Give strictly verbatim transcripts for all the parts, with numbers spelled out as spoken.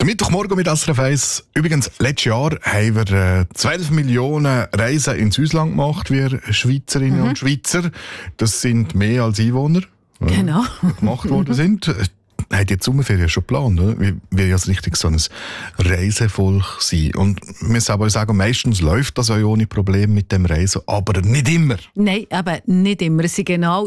Mittwochmorgen mit S R F eins. Übrigens, letztes Jahr haben wir äh, zwölf Millionen Reisen ins Ausland gemacht, wir Schweizerinnen mhm. und Schweizer. Das sind mehr als Einwohner, äh, genau. die gemacht worden sind. Hat jetzt Sommerferien schon geplant, oder? Wir werden ja richtig so ein Reisevolk sein. Und wir müssen aber sagen, meistens läuft das ja ohne Probleme mit dem Reisen, aber nicht immer. Nein, aber nicht immer. Es waren genau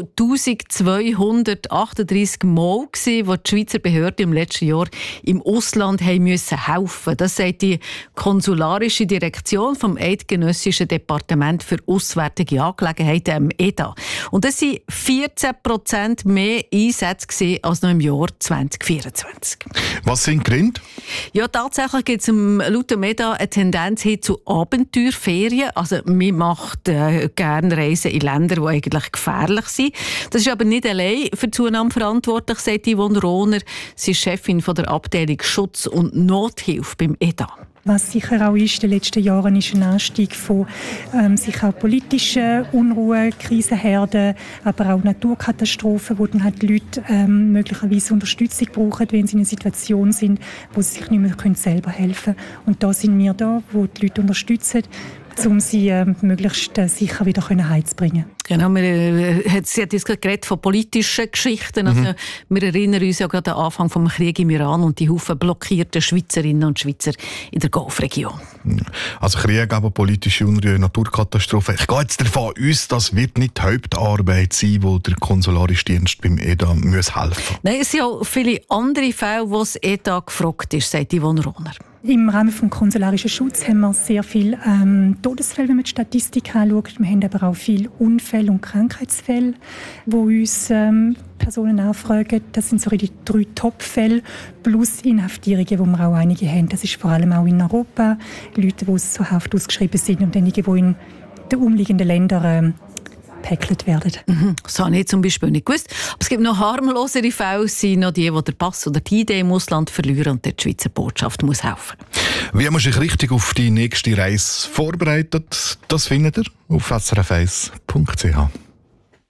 eintausendzweihundertachtunddreissig Mal, gewesen, wo die Schweizer Behörden im letzten Jahr im Ausland haben müssen helfen. Das sagt die konsularische Direktion vom Eidgenössischen Departement für Auswärtige Angelegenheiten, E D A. Und das waren vierzehn Prozent mehr Einsätze als noch im Jahr zwanzig vierundzwanzig. Was sind die Gründe? Ja, tatsächlich gibt es laut dem E D A eine Tendenz hin zu Abenteuerferien. Also man macht äh, gerne Reisen in Länder, die eigentlich gefährlich sind. Das ist aber nicht allein für die Zunahme verantwortlich, sagt Yvonne Rohner. Sie ist Chefin von der Abteilung Schutz und Nothilfe beim E D A. Was sicher auch ist in den letzten Jahren, ist ein Anstieg von ähm, sicher auch politischen Unruhen, Krisenherden, aber auch Naturkatastrophen, wo dann halt die Leute ähm, möglicherweise Unterstützung brauchen, wenn sie in einer Situation sind, wo sie sich nicht mehr können selber helfen können. Und da sind wir da, wo die Leute unterstützen, um sie äh, möglichst äh, sicher wieder heimzubringen. Genau, wir, äh, sie hat jetzt gerade geredet von politischen Geschichten. Also, mhm. Wir erinnern uns ja gerade an den Anfang des Krieges im Iran und die Haufen blockierten Schweizerinnen und Schweizer in der Golfregion. Also Krieg, aber politische Unruhe, Naturkatastrophen. Ich gehe jetzt davon aus, das wird nicht die Hauptarbeit sein, wo der konsularische Dienst beim E D A helfen muss. Nein, es sind auch viele andere Fälle, wo das E D A gefragt ist, sagt Yvonne Rohner. Im Rahmen des konsularischen Schutzes haben wir sehr viele ähm, Todesfälle, wenn man die Statistik anschaut. Wir haben aber auch viele Unfälle und Krankheitsfälle, wo uns ähm, Personen anfragen. Das sind so die drei Top-Fälle plus Inhaftierungen, wo wir auch einige haben. Das ist vor allem auch in Europa. Leute, die aus Haft ausgeschrieben sind und einige, die in den umliegenden Ländern äh, gepäckelt werden. Mhm. Das habe ich zum Beispiel nicht gewusst. Aber es gibt noch harmlosere Fälle, sind noch die, die den Pass oder die Idee im Ausland verlieren und die Schweizer Botschaft muss helfen. Wie man sich richtig auf die nächste Reise vorbereitet, das findet ihr auf s r f eins punkt c h.